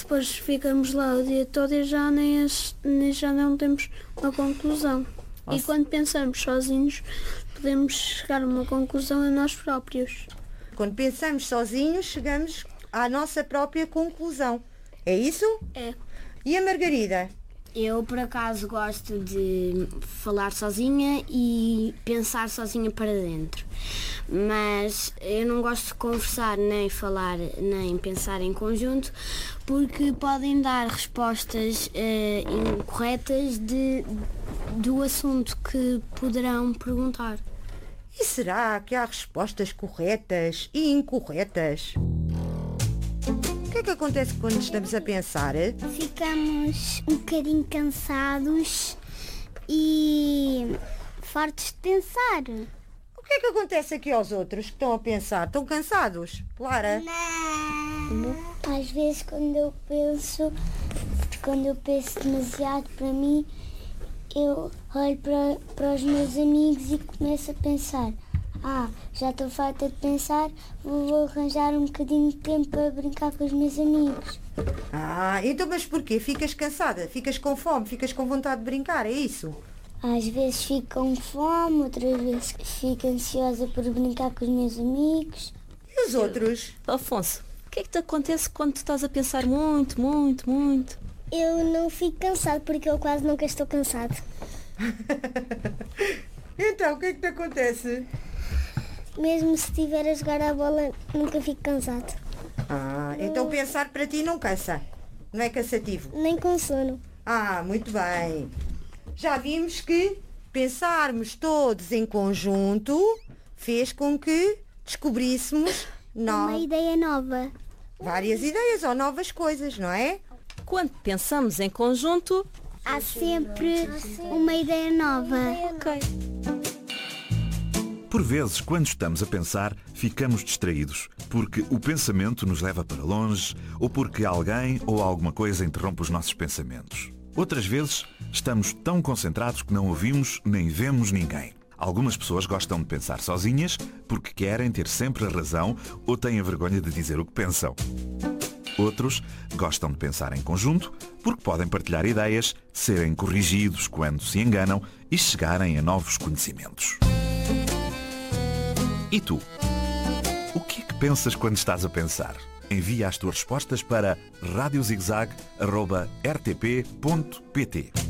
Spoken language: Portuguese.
depois ficamos lá o dia todo e já não temos uma conclusão. E quando pensamos sozinhos, podemos chegar a uma conclusão a nós próprios. Quando pensamos sozinhos, chegamos à nossa própria conclusão. É isso? É. E a Margarida? Eu, por acaso, gosto de falar sozinha e pensar sozinha para dentro. Mas eu não gosto de conversar, nem falar, nem pensar em conjunto, porque podem dar respostas incorretas do assunto que poderão perguntar. E será que há respostas corretas e incorretas? O que é que acontece quando estamos a pensar? Ficamos um bocadinho cansados e fartos de pensar. O que é que acontece aqui aos outros que estão a pensar? Estão cansados? Clara? Não. Às vezes quando eu penso demasiado para mim, eu olho para os meus amigos e começo a pensar: já estou farta de pensar, vou arranjar um bocadinho de tempo para brincar com os meus amigos. Então mas porquê? Ficas cansada? Ficas com fome? Ficas com vontade de brincar? É isso? Às vezes fico com fome, outras vezes fico ansiosa por brincar com os meus amigos. E os outros? Afonso, o que é que te acontece quando tu estás a pensar muito, muito, muito? Eu não fico cansado porque eu quase nunca estou cansado. Então, o que é que te acontece? Mesmo se estiver a jogar a bola, nunca fico cansado. Então pensar para ti não cansa? Não é cansativo? Nem com sono. Muito bem. Já vimos que pensarmos todos em conjunto fez com que descobríssemos uma ideia nova. Várias ideias ou novas coisas, não é? Quando pensamos em conjunto, há sempre uma ideia nova. Ok. Por vezes, quando estamos a pensar, ficamos distraídos, porque o pensamento nos leva para longe ou porque alguém ou alguma coisa interrompe os nossos pensamentos. Outras vezes, estamos tão concentrados que não ouvimos nem vemos ninguém. Algumas pessoas gostam de pensar sozinhas porque querem ter sempre a razão ou têm a vergonha de dizer o que pensam. Outros gostam de pensar em conjunto porque podem partilhar ideias, serem corrigidos quando se enganam e chegarem a novos conhecimentos. E tu? O que é que pensas quando estás a pensar? Envia as tuas respostas para radiozigzag@rtp.pt.